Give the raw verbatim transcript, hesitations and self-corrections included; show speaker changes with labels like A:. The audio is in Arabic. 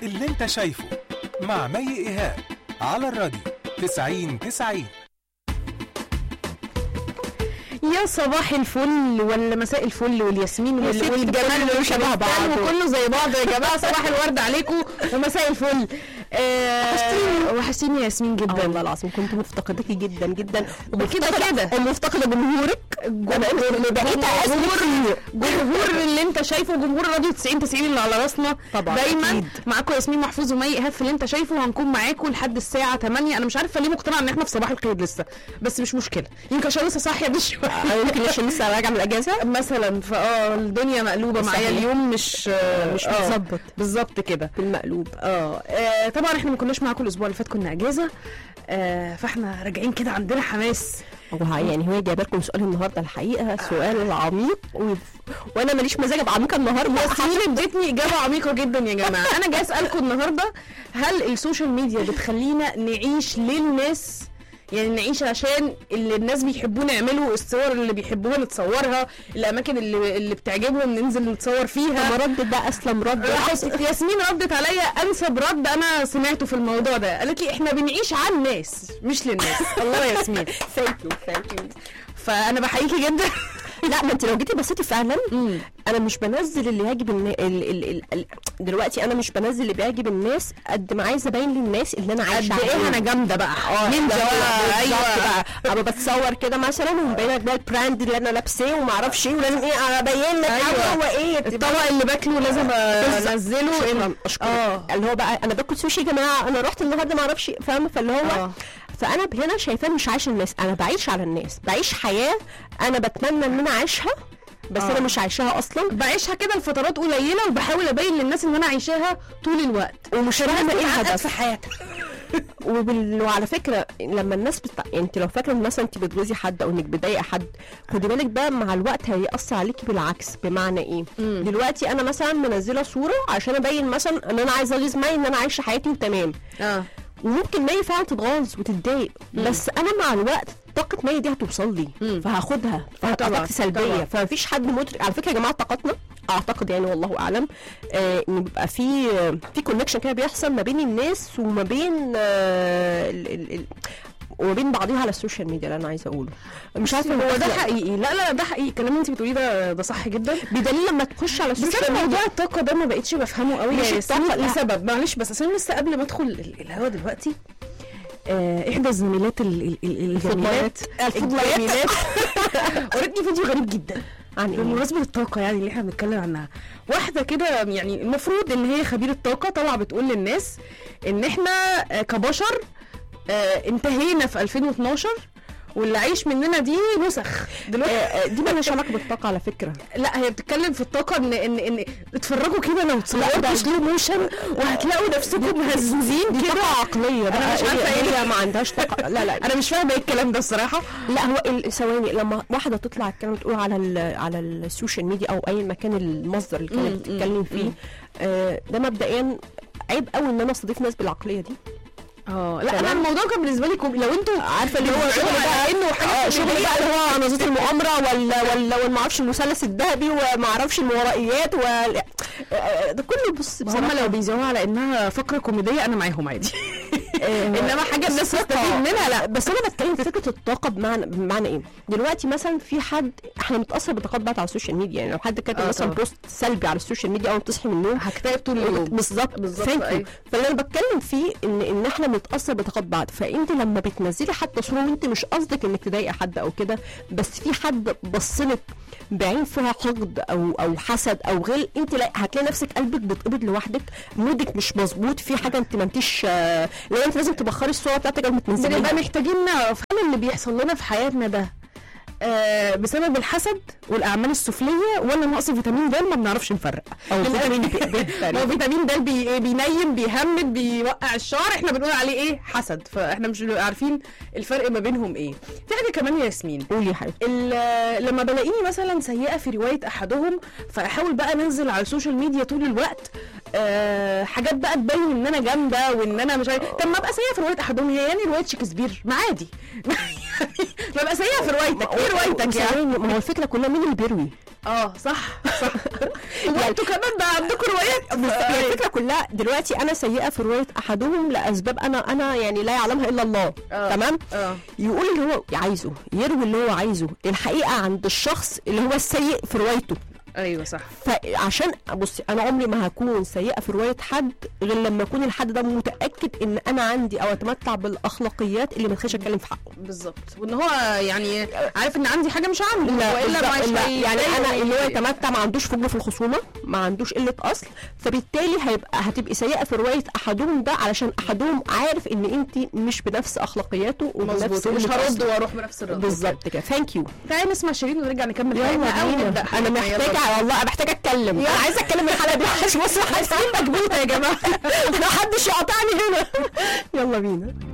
A: اللي انت شايفه مع مي إيهاب على الراديو تسعين تسعين.
B: يا صباح الفل ولا مساء الفل والياسمين والجمال اللي شبه بعض وكله زي بعض يا جماعه. صباح الورد عليكم ومساء الفل. آه وحشتيني يا ياسمين جدا
C: والله العظيم، كنت مفتقدتك جدا جدا
B: وكده كده
C: ومفتقده جمهورك.
B: بقيت جمهور جمهور اللي انت شايفه، جمهور راديو تسعين تسعين اللي على راسنا
C: طبعا
B: دايما
C: أكيد.
B: معاكم ياسمين محفوظ ومي ايهاب في اللي انت شايفه، وهنكون معاكم لحد الساعه تمانية. انا مش عارفه ليه مقتنعه ان احنا في صباح الخير لسه، بس مش مشكله، يمكن عشان لسه صاحيه مش
C: يمكن عشان لسه راجعه من الاجازه
B: مثلا، فاه الدنيا مقلوبه معايا اليوم، مش
C: مش متظبط
B: بالظبط كده
C: في المقلوب.
B: اه آه، طبعا احنا ما كناش معاكم الاسبوع اللي فات، كنا اجازه، آه فاحنا راجعين كده عندنا حماس.
C: يعني هو جايب لكم سؤال النهارده الحقيقه سؤال عميق و... وانا ماليش مزاج ابقى عميقه النهارده،
B: بس مين ادتني اجابه عميقه جدا يا جماعه. انا جاي اسالكم النهارده، هل السوشيال ميديا بتخلينا نعيش للناس؟ يعني نعيش عشان اللي الناس بيحبوا نعمله، الصور اللي بيحبوها نتصورها، الاماكن اللي اللي بتعجبهم ننزل نتصور فيها.
C: ما ردت ده اسلم رد.
B: ياسمين ردت عليا انسب رد انا سمعته في الموضوع ده، قالت لي احنا بنعيش على الناس مش للناس. الله يا ياسمين،
C: ثانك يو ثانك يو.
B: فانا بحييكي جدا.
C: لا ما انت لو جيتي بصيتي فعلا مم. انا مش بنزل اللي يعجب الناس ال... ال... ال... ال... دلوقتي انا مش بنزل اللي بيعجب الناس قد ما عايزه ابين للناس اللي انا عايشه
B: قد ايه انا جامده بقى.
C: اه
B: نينجا بقى.
C: ايوه بقى ابقى بتصور كده مثلا ومبين لك بقى البراند اللي انا لابساه وما اعرفش ايه، ولازم ايه ابين لك
B: أيوة.
C: هو ايه
B: الطبق اللي باكله لازم انزله.
C: اه اللي هو بقى انا باكل سوشي يا جماعه، انا رحت النهارده ما اعرفش فاهمه، فاللي هو أوه. فانا هنا شايفاه مش عايش الناس، انا بعيش على الناس، بعيش حياه انا بتمنى ان انا اعيشها بس آه. انا مش عايشاها اصلا،
B: بعيشها كده لفترات قليله وبحاول ابين للناس ان انا عايشاها طول الوقت
C: ومش فاهمه ايه الهدف
B: في حياتك.
C: وبال... وعلى فكره لما الناس بت... انت لو فاكره مثلا انت بتغيظي حد او انك بتضايقي حد، خدي بالك بقى مع الوقت هيأثر عليكي بالعكس. بمعنى ايه؟ مم. دلوقتي انا مثلا منزله صوره عشان ابين مثلا ان انا عايزه اغيظ مي ان انا عايشه حياتي وتمام، اه وممكن مي فعلا تتغاظ وتتضايق، بس انا مع الوقت طاقه مي دي هتوصل لي مم. فهاخدها، فهتبقى طاقه سلبيه، فمفيش حد مدرك. على فكره يا جماعه طاقتنا اعتقد يعني والله اعلم آه ان بيبقى في في كونكشن كده بيحصل ما بين الناس وما بين آه ال ال ال وما بين بعضيها على السوشيال ميديا. اللي انا عايزه اقوله مش عارفه
B: هو ده حقيقي. لا لا ده حقيقي، الكلام اللي انت بتقوليه ده ده صح جدا،
C: بدليل لما تخش على السوشيال
B: ميديا. موضوع الطاقه ده ما بقتش بفهمه قوي
C: يا
B: ياسمين لسبب، معلش بس عشان لسه قبل ما ادخل الهوا دلوقتي آه احدى الزميلات الجميلات الفضليات ورتني فيديو غريب جدا عن بمناسبه الطاقه، يعني اللي احنا بنتكلم عنها. واحده كده يعني المفروض ان هي خبيره طاقه طالعه بتقول للناس ان احنا كبشر آه انتهينا في ألفين واتناشر واللي عايش مننا دي نسخ دلوقتي.
C: آه دي مالهاش علاقه بالطاقه على فكره.
B: لا هي بتتكلم في الطاقه ان ان ان اتفرجوا كده لو تصوروا سلو موشن وهتلاقوا نفسكم مهزوزين كده.
C: طاقه عقليه بقى،
B: انا مش عارفه ايه
C: هي ما عندهاش طاقه. لا لا
B: انا مش فاهمه ايه الكلام ده الصراحه.
C: لا هو ثواني لما واحده تطلع الكلام تقول على على السوشيال ميديا او اي مكان المصدر اللي كانت بتتكلم فيه آه ده مبدئيا عيب قوي ان انا استضيف ناس بالعقليه دي.
B: اه لا انا الموضوع كان بالنسبه لي كوم... لو انتوا
C: عارفه اللي هو شغل بقى انه حاجه شغل بقى اللي هو نظريه المؤامره ولا ولا ما اعرفش المثلث الذهبي وما اعرفش المورائيات ولا ده كله. بص
B: هم لو بيزوها على انها فقره كوميديه انا معاهم عادي. انما حاجه الناس تستفيد منها لا.
C: بس انا بتكلم في فكره الطاقه بمعنى بمعنى ايه؟ دلوقتي مثلا في حد احنا متاثر بالطاقات بتاعت على السوشيال ميديا، يعني لو حد كاتب مثلا بوست سلبي على السوشيال ميديا اول ما تصحي من النوم
B: هكتئب طول اليوم.
C: بالظبط بالظبط. فاللي انا بتكلم فيه ان ان احنا بنتاثر بطاقات بعض. فانت لما بتنزلي حتى صوره وانت مش قصدك انك تضايقي حد او كده، بس في حد بصلك بعين فيها حقد او او حسد او غل، انت لا هتلاقي نفسك قلبك بتقبض لوحدك، مودك مش مظبوط، في حاجه انت ما انتش لو انت لازم تبخري الصوره بتاعتك قبل ما تنزليها.
B: بنبقى محتاجين نعرف هل اللي بيحصل لنا في حياتنا ده آه بسبب الحسد والاعمال السفليه ولا نقص فيتامين د ما بنعرفش نفرق.
C: او فيتامين
B: لو فيتامين د بي بينيم بيهمد بيوقع الشعر احنا بنقول عليه ايه؟ حسد. فاحنا مش عارفين الفرق ما بينهم ايه. في حاجه كمان يا ياسمين،
C: قولي يا حبيبتي.
B: لما بلاقيني مثلا سيئه في روايه احدهم فاحاول بقى ننزل على السوشيال ميديا طول الوقت آه حاجات بقى تبين ان انا جامده وان انا مش عارف. طب ما ابقى سيئه في روايه احدهم هي يعني روايه شكسبير ما عادي. ما ابقى سيئه في روايتك ايه روايتك يعني؟
C: ما هو الفكره كلها مين اللي بيروي.
B: اه صح صح. وانتوا كمان بقى عندكم روايات.
C: هي الفكره كلها كلها دلوقتي انا سيئه في روايه احدهم لاسباب انا انا يعني لا يعلمها الا الله.
B: آه.
C: تمام.
B: اه
C: يقول اللي هو عايزه، يروي اللي هو عايزه، الحقيقه عند الشخص اللي هو السيء في روايته.
B: ايوه صح.
C: فعشان بصي انا عمري ما هكون سيئه في روايه حد غير لما يكون الحد ده متاكد ان انا عندي او اتمتع بالاخلاقيات اللي ما تخش اتكلم في حقه.
B: بالظبط، وان هو يعني عارف ان عندي حاجه مش عنده،
C: لا
B: والا
C: بالظبط،
B: مش
C: لا
B: هي-
C: يعني انا
B: هي-
C: اللي هو يتمتع ما عندوش فجر في الخصومه، ما عندوش قله اصل، فبالتالي هيبقى هتبقي سيئه في روايه احدهم ده علشان احدهم عارف ان انت مش بنفس اخلاقياته وبنفس
B: مظبوط، مش
C: قلة
B: هرد
C: أصله.
B: واروح بنفس الرد.
C: بالظبط كده. ثانك يو.
B: تعالي نسمع شيرين ونرجع نكمل
C: يلا
B: حلقتنا او
C: بينا.
B: نبدا
C: انا
B: حلقتنا. يلا
C: محتاجه والله انا محتاجه اتكلم، انا عايزه اتكلم الحلقه دي مش بص حاسين مكبوته يا جماعه ما حدش يقطعني هنا. يلا بينا.